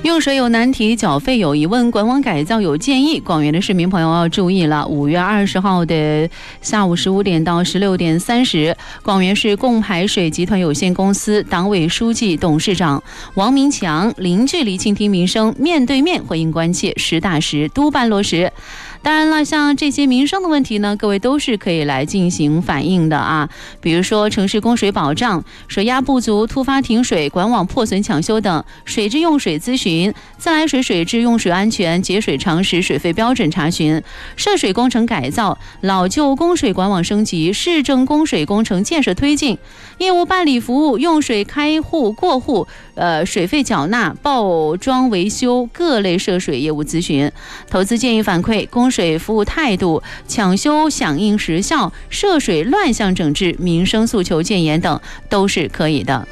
用水有难题，缴费有疑问，管网改造有建议。广元的市民朋友要注意了，5月20号的下午15点到16点30，广元市供排水集团有限公司党委书记、董事长王明强零距离倾听民生，面对面回应关切，实打实督办落实。当然了，像这些民生的问题呢，各位都是可以来进行反映的啊。比如说城市供水保障、水压不足、突发停水、管网破损抢修等，水质用水咨询、自来水水质用水安全、节水常识、水费标准查询、涉水工程改造、老旧供水管网升级、市政供水工程建设推进、业务办理服务、用水开户过户、水费缴纳、报装维修各类涉水业务咨询、投资建议反馈、供水服务态度、抢修响应时效、涉水乱象整治、民生诉求建言等都是可以的。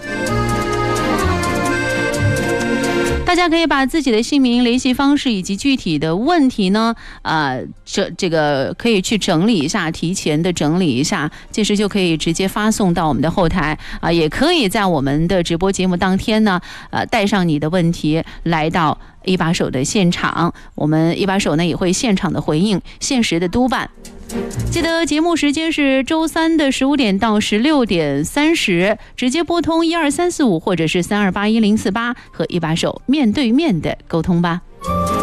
大家可以把自己的姓名、联系方式以及具体的问题呢，这个可以去整理一下，提前的整理一下，届时就可以直接发送到我们的后台啊，也可以在我们的直播节目当天呢，带上你的问题来到一把手的现场，我们一把手呢也会现场的回应，限时的督办。记得节目时间是周三的15点到16点30，直接拨通12345或者是3281048和一把手面对面的沟通吧。